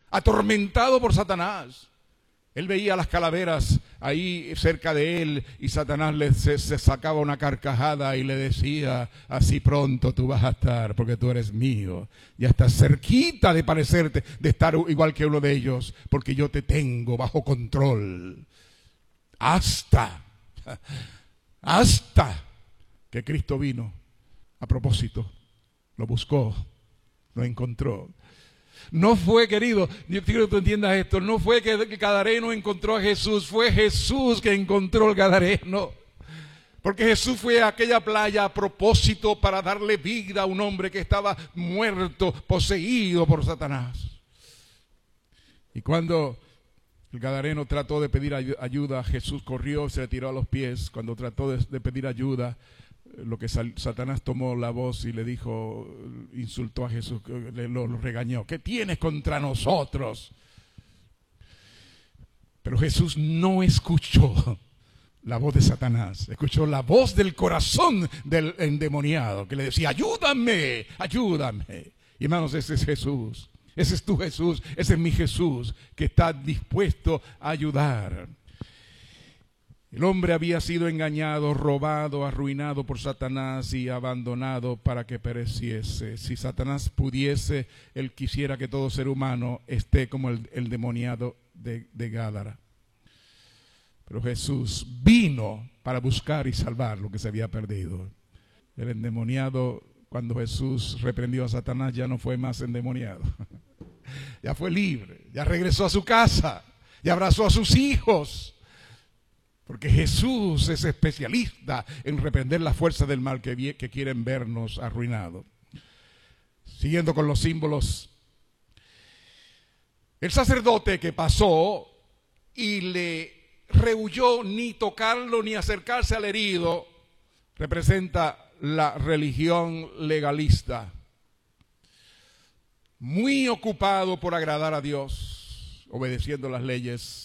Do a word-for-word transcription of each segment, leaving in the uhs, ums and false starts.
atormentado por Satanás. Él veía las calaveras ahí cerca de él y Satanás le, se, se sacaba una carcajada y le decía: así pronto tú vas a estar porque tú eres mío. Ya estás cerquita de parecerte, de estar igual que uno de ellos, porque yo te tengo bajo control. Hasta, hasta que Cristo vino a propósito, lo buscó, lo encontró. No fue, querido, yo quiero que tú entiendas esto, no fue que el gadareno encontró a Jesús, fue Jesús que encontró al gadareno. Porque Jesús fue a aquella playa a propósito para darle vida a un hombre que estaba muerto, poseído por Satanás. Y cuando el gadareno trató de pedir ayuda, Jesús corrió, se le tiró a los pies. Cuando trató de, de pedir ayuda, lo que Satanás tomó la voz y le dijo, insultó a Jesús, le, lo, lo regañó. ¿Qué tienes contra nosotros? Pero Jesús no escuchó la voz de Satanás, escuchó la voz del corazón del endemoniado que le decía: ayúdame, ayúdame. Y hermanos, ese es Jesús, ese es tu Jesús, ese es mi Jesús que está dispuesto a ayudar. El hombre había sido engañado, robado, arruinado por Satanás y abandonado para que pereciese. Si Satanás pudiese, él quisiera que todo ser humano esté como el, el demoniado de, de Gádara. Pero Jesús vino para buscar y salvar lo que se había perdido. El endemoniado, cuando Jesús reprendió a Satanás, ya no fue más endemoniado. Ya fue libre, ya regresó a su casa, ya abrazó a sus hijos. Porque Jesús es especialista en reprender la fuerza del mal que, que quieren vernos arruinados. Siguiendo con los símbolos, el sacerdote que pasó y le rehuyó ni tocarlo ni acercarse al herido, representa la religión legalista. Muy ocupado por agradar a Dios, obedeciendo las leyes,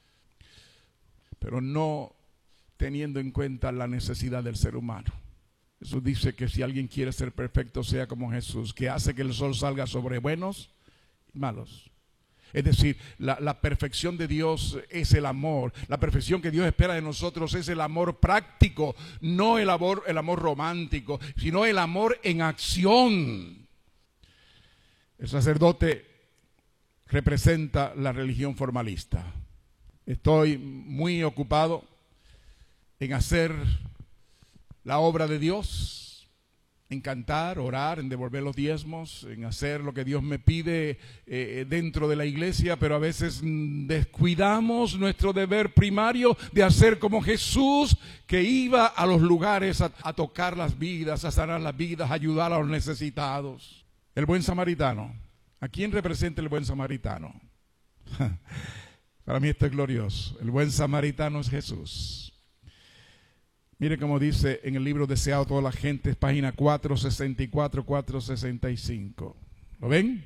pero no teniendo en cuenta la necesidad del ser humano. Jesús dice que si alguien quiere ser perfecto, sea como Jesús, que hace que el sol salga sobre buenos y malos. Es decir, la, la perfección de Dios es el amor. La perfección que Dios espera de nosotros es el amor práctico, no el amor, el amor romántico, sino el amor en acción. El sacerdote representa la religión formalista. Estoy muy ocupado en hacer la obra de Dios, en cantar, orar, en devolver los diezmos, en hacer lo que Dios me pide eh, dentro de la iglesia, pero a veces descuidamos nuestro deber primario de hacer como Jesús, que iba a los lugares a, a tocar las vidas, a sanar las vidas, a ayudar a los necesitados. El buen samaritano. ¿A quién representa el buen samaritano? Para mí esto es glorioso. El buen samaritano es Jesús. Mire cómo dice en el libro Deseado toda la gente, página cuatrocientos sesenta y cuatro, cuatrocientos sesenta y cinco. ¿Lo ven?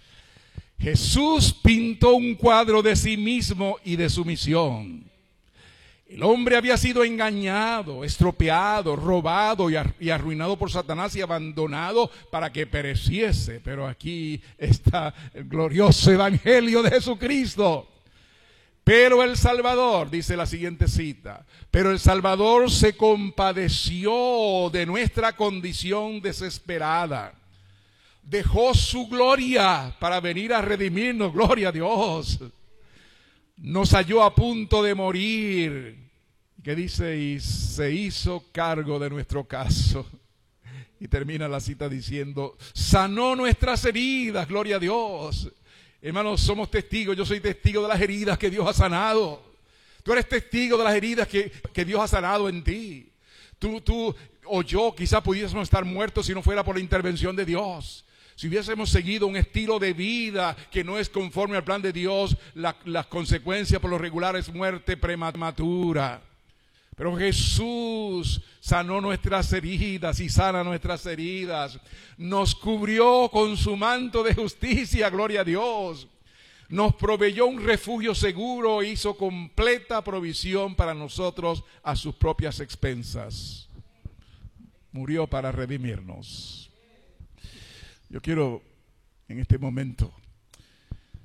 Jesús pintó un cuadro de sí mismo y de su misión. El hombre había sido engañado, estropeado, robado y arruinado por Satanás y abandonado para que pereciese. Pero aquí está el glorioso evangelio de Jesucristo. Pero el Salvador, dice la siguiente cita, pero el Salvador se compadeció de nuestra condición desesperada. Dejó su gloria para venir a redimirnos, gloria a Dios. Nos halló a punto de morir. ¿Qué dice? Y se hizo cargo de nuestro caso. Y termina la cita diciendo, sanó nuestras heridas, gloria a Dios. Hermanos, somos testigos, yo soy testigo de las heridas que Dios ha sanado. Tú eres testigo de las heridas que, que Dios ha sanado en ti. Tú, tú o yo quizá pudiésemos estar muertos si no fuera por la intervención de Dios. Si hubiésemos seguido un estilo de vida que no es conforme al plan de Dios, la, las consecuencias por lo regular es muerte prematura. Pero Jesús sanó nuestras heridas y sana nuestras heridas. Nos cubrió con su manto de justicia, gloria a Dios. Nos proveyó un refugio seguro e hizo completa provisión para nosotros a sus propias expensas. Murió para redimirnos. Yo quiero en este momento